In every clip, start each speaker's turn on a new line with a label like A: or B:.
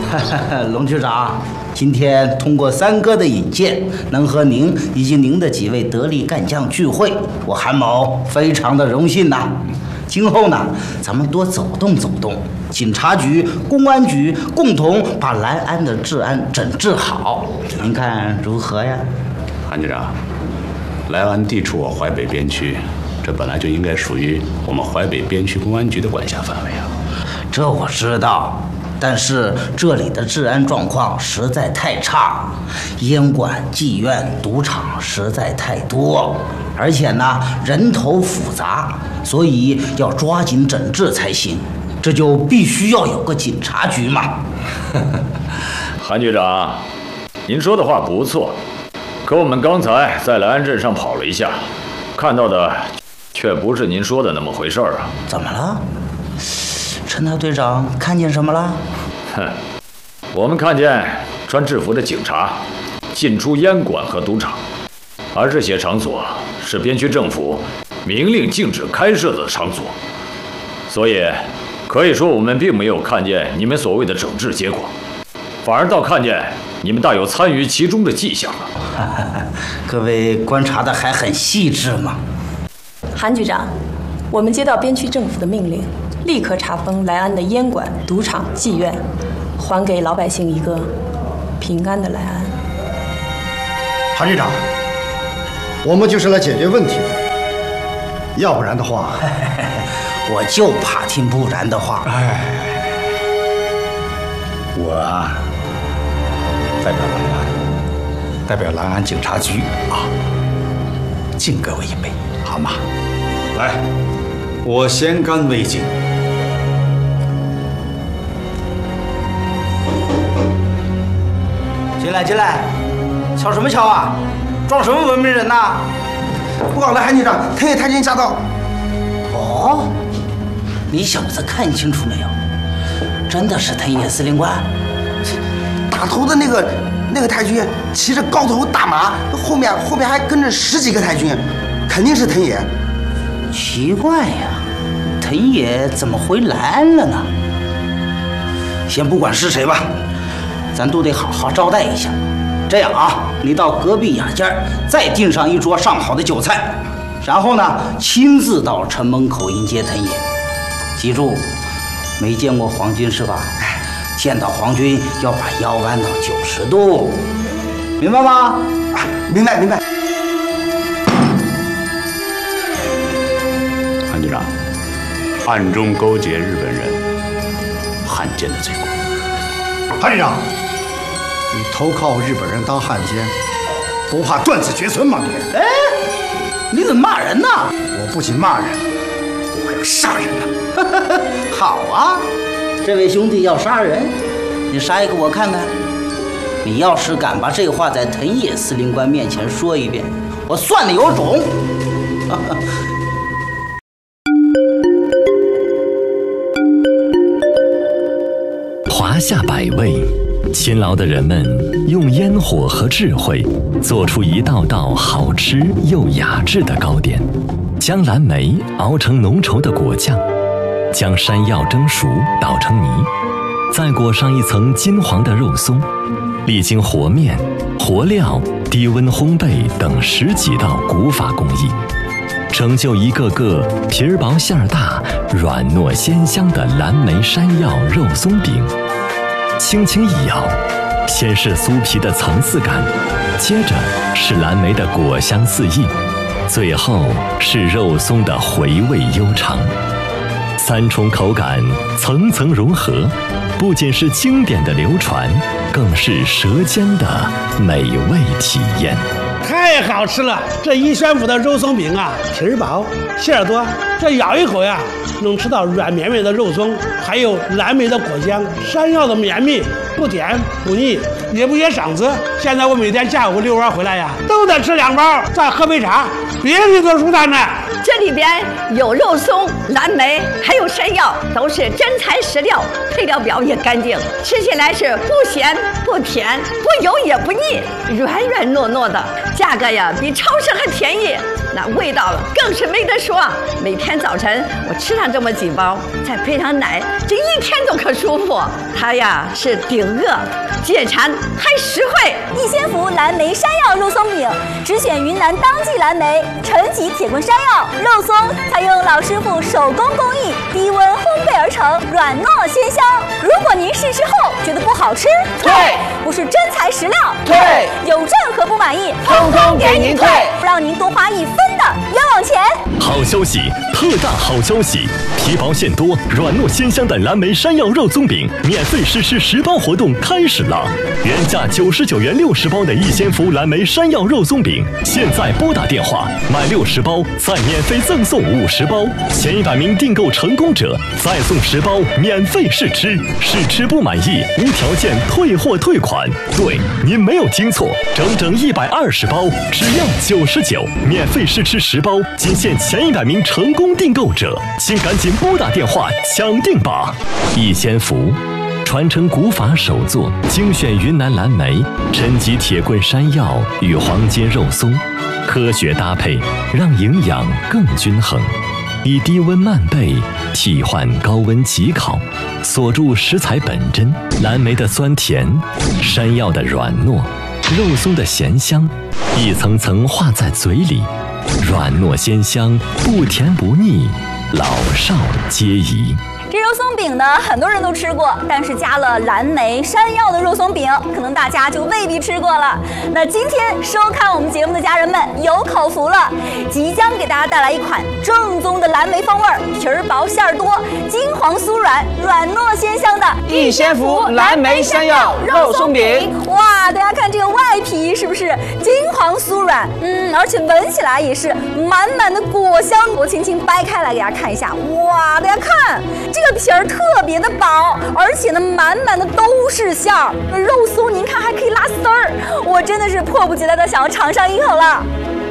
A: 龙局长，今天通过三哥的引荐，能和您以及您的几位得力干将聚会，我韩某非常的荣幸呐。今后呢，咱们多走动走动，警察局、公安局共同把莱安的治安整治好，您看如何呀？
B: 韩局长，莱安地处我淮北边区，这本来就应该属于我们淮北边区公安局的管辖范围啊。
A: 这我知道，但是这里的治安状况实在太差，烟馆、妓院、赌场实在太多，而且呢人头复杂，所以要抓紧整治才行。这就必须要有个警察局嘛。
C: 韩局长，您说的话不错，可我们刚才在莱安镇上跑了一下，看到的却不是您说的那么回事啊。
A: 怎么了？陈大队长看见什么了？
C: 我们看见穿制服的警察进出烟馆和赌场，而这些场所是边区政府明令禁止开设的场所，所以可以说我们并没有看见你们所谓的整治结果，反而倒看见你们大有参与其中的迹象了。
A: 各位观察的还很细致嘛。
D: 韩局长，我们接到边区政府的命令，立刻查封莱安的烟馆、赌场、妓院，还给老百姓一个平安的莱安。
E: 韩局长，我们就是来解决问题的，要不然的话，
A: 我就怕听不然的话。
F: 我代表兰安警察局啊，敬各位一杯，好吗？来，我先干为敬。
A: 进来进来，瞧什么瞧啊？装什么文明人呐？
G: 报告了，韩局长，藤野太君驾到。
A: 哦，你小子看清楚没有？真的是藤野司令官？
G: 打头的那个太君骑着高头大马，后面还跟着10几个太君，肯定是藤野。
A: 奇怪呀，藤野怎么回莱安了呢？先不管是谁吧，咱都得好好招待一下。这样啊，你到隔壁雅间再订上一桌上好的酒菜，然后呢，亲自到城门口迎接藤野。记住，没见过皇军是吧？见到皇军要把腰弯到90度，明白吗？
G: 明白。
B: 韩局长，暗中勾结日本人，汉奸的罪过。
E: 韩局长，你投靠日本人当汉奸，不怕断子绝孙吗？你？
A: 哎，你怎么骂人呢？
E: 我不仅骂人，我还要杀人呢。
A: 好啊，这位兄弟要杀人，你杀一个我看看。你要是敢把这话在藤野司令官面前说一遍，我算你有种。
H: 华夏百味，勤劳的人们用烟火和智慧做出一道道好吃又雅致的糕点，将蓝莓熬成浓稠的果酱，将山药蒸熟捣成泥，再裹上一层金黄的肉松，历经和面、和料、低温烘焙等10几道古法工艺，成就一个个皮儿薄馅儿大、软糯鲜香的蓝莓山药肉松饼。轻轻一咬，先是酥皮的层次感，接着是蓝莓的果香四溢，最后是肉松的回味悠长。3重口感层层融合，不仅是经典的流传，更是舌尖的美味体验。
I: 太好吃了！这一宣府的肉松饼啊，皮儿薄，馅儿多，这咬一口呀，能吃到软绵绵的肉松，还有蓝莓的果香，山药的绵密，不甜不腻，也不噎嗓子。现在我每天下午遛弯回来呀，都得吃2包，再喝杯茶，别提多舒坦了。
J: 这里边有肉松、蓝莓，还有山药，都是真材实料，配料表也干净，吃起来是不咸不甜不油也不腻，软软糯糯的，价格呀比超市还便宜。 那味道更是没得说。每天早晨我吃上这么几包，再配上奶，这一天都可舒服。它呀是顶饿、解馋还实惠。
K: 逸仙福蓝莓山药肉松饼，只选云南当季蓝莓、陈吉铁棍山药肉松，采用老师傅手工工艺，低温烘焙而成，软糯鲜香。如果您试吃后觉得不好吃，
L: 退；
K: 不是真材实料，
L: 退；
K: 有任何不满意，
L: 通通给您退，
K: 不让您多花1分的冤枉钱。
H: 好消息，特大好消息！皮薄馅多、软糯鲜香的蓝莓山药肉松饼免费试吃10包活动开始了。原价99元60包的逸仙福蓝莓山药肉松饼，现在拨打电话买60包，再免费赠送50包，前100名订购成功者再送10包免费试吃，试吃不满意无条件退货退款。对，您没有听错，整120包，只要99，免费试吃10包，仅限前100名成功订购者，请赶紧拨打电话抢定吧！逸仙福。传承古法手作，精选云南蓝莓、陈吉铁棍山药与黄金肉松，科学搭配，让营养更均衡。以低温慢焙替换高温急烤，锁住食材本真，蓝莓的酸甜，山药的软糯，肉松的咸香，一层层化在嘴里，软糯鲜香，不甜不腻，老少皆宜。
K: 这肉松饼呢，很多人都吃过，但是加了蓝莓、山药的肉松饼，可能大家就未必吃过了。那今天收看我们节目的家人们有口福了，即将给大家带来一款正宗的蓝莓风味，皮儿薄馅儿多，金黄酥软，软糯鲜香的
L: 逸仙福蓝莓山药肉松饼。
K: 哇，大家看这个外皮是不是金黄酥软？而且闻起来也是满满的果香。我轻轻掰开来给大家看一下，哇，大家看这个皮儿特别的薄，而且呢满满的都是馅儿，肉松您看还可以拉丝儿，我真的是迫不及待的想要尝上一口了。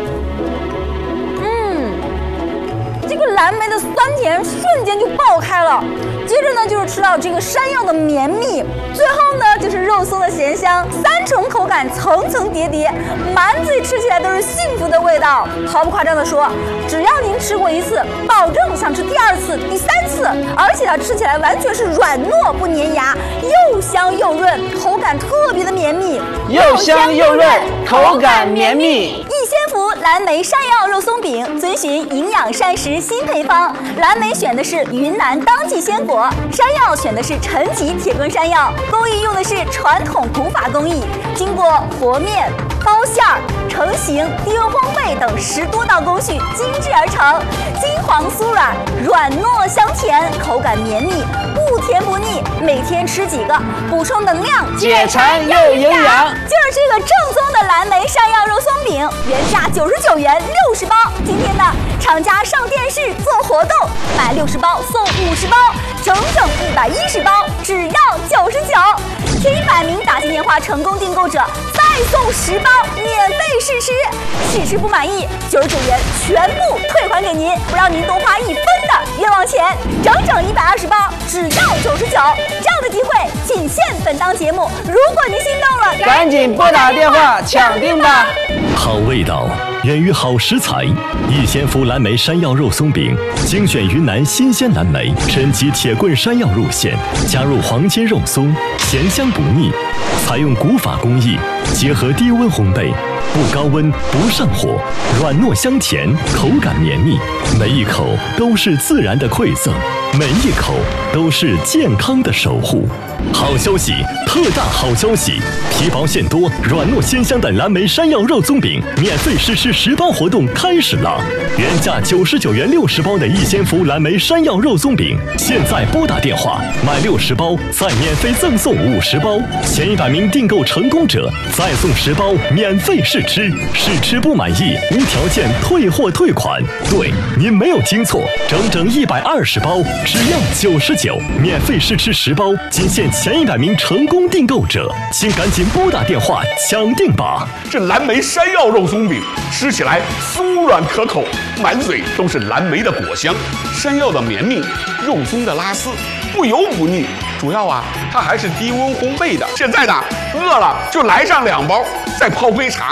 K: 这个蓝莓的酸甜瞬间就爆开了，接着呢就是吃到这个山药的绵密，最后呢就是肉松的咸香，3重口感层层叠叠，满嘴吃起来都是幸福的味道。毫不夸张的说，只要您吃过1次，保证想吃第2次、第3次，而且它吃起来完全是软糯不粘牙，又香又润，口感特别的绵密，
L: 又香又润，口感绵密。
K: 逸仙福蓝莓山药肉松饼遵循营养膳食新配方，蓝莓选的是云南当季鲜果，山药选的是陈吉铁棍山药，工艺用的是传统古法工艺，经过和面、包馅儿、成型、低温烘焙等10多道工序精制而成，金黄酥软，软糯香甜，口感绵密，不甜不腻，每天吃几个，补充能量，
L: 解馋又营养。
K: 就是这个正宗的蓝莓山药肉松饼，原价99元60包，今天呢厂家上电视做活动，买60包送50包，整110包，只要99。前100名打进电话成功订购者再送10包免费试吃，试吃不满意99元全部退还给您，不让您多花1分的冤枉钱，整120包，只要99。这样的机会仅限本档节目，如果您心动了，
L: 赶紧拨打电话抢订吧。
H: 好味道源于好食材，逸仙福蓝莓山药肉松饼精选云南新鲜蓝莓、陈吉铁棍山药入馅，加入黄金肉松，咸香不腻，采用古法工艺，结合低温烘焙，不高温不上火，软糯香甜，口感绵密，每一口都是自然的馈赠，每一口都是健康的守护。好消息，特大好消息！皮薄馅多、软糯鲜香的蓝莓山药肉松饼免费试吃10包活动开始了。原价99元60包的逸仙福蓝莓山药肉松饼，现在拨打电话买60包，再免费赠送50包，前100名订购成功者再送10包免费试吃，试吃不满意无条件退货退款。对，您没有听错，整120包，只要99，免费试吃10包，仅限前100名成功订购者，请赶紧拨打电话抢订吧！
M: 这蓝莓山药肉松饼吃起来酥软可口，满嘴都是蓝莓的果香，山药的绵密，肉松的拉丝，不油不腻。主要啊，它还是低温烘焙的。现在呢，饿了就来上2包，再泡杯茶，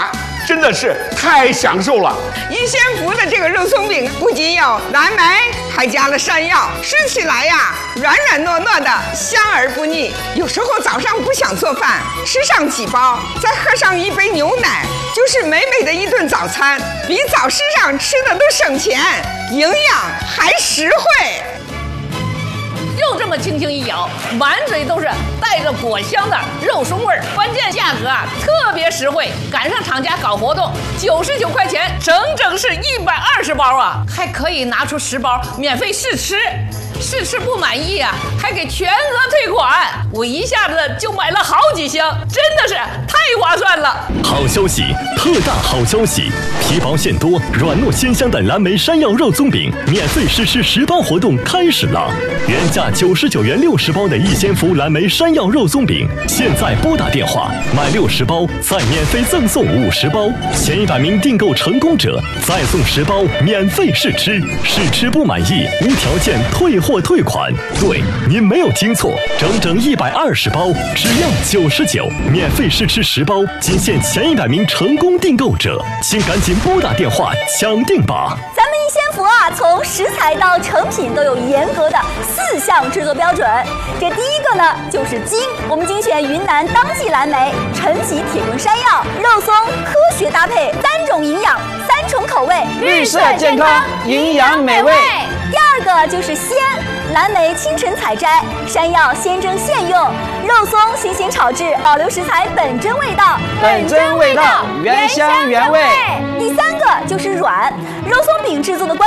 M: 真的是太享受了。
N: 一仙福的这个肉松饼不仅有蓝莓，还加了山药，吃起来呀软软糯糯的，香而不腻。有时候早上不想做饭，吃上几包，再喝上一杯牛奶，就是美美的一顿早餐，比早市上吃的都省钱，营养还实惠。
O: 就这么轻轻一咬，满嘴都是带着果香的肉松味儿，关键价格啊特别实惠，赶上厂家搞活动，99块钱，整整是120包啊，还可以拿出10包免费试吃。试吃不满意啊，还给全额退款。我一下子就买了好几箱，真的是太划算了。
H: 好消息，特大好消息！皮薄馅多、软糯鲜香的蓝莓山药肉松饼免费试吃10包活动开始了。原价99元60包的一仙福蓝莓山药肉松饼，现在拨打电话买60包，再免费赠送50包。前100名订购成功者再送10包免费试吃，试吃不满意无条件退货退款。对，您没有听错，整整120包，只要99，免费试吃10包，仅限前100名成功订购者，请赶紧拨打电话抢订吧。
K: 咱们一仙福啊，从食材到成品都有严格的4项制作标准。这第一个呢，就是精，我们精选云南当季蓝莓、陈皮铁棍山药、肉松，科学搭配，3种营养，3重口味，
L: 绿色健康，营养美味。
K: 第二个就是鲜，蓝莓清晨采摘，山药现蒸现用，肉松新鲜炒制，保留食材本真味道，
L: 本真味道，原香原味。
K: 第三个就是软，肉松饼制作的